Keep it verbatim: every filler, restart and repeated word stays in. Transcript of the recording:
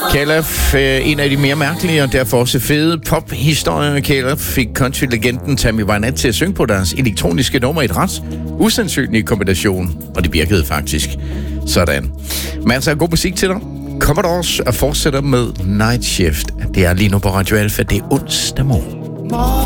Calaf, en af de mere mærkelige og derfor også fede pop-historier. Calaf fik country-legenden Tammy Wynette til at synge på deres elektroniske nummer i et ret usandsynlig kombination, og det virkede faktisk sådan. Masser af god musik til dig. Kommer der også og fortsætter med Night Shift. Det er lige nu på Radio Alpha, det er onsdag morgen.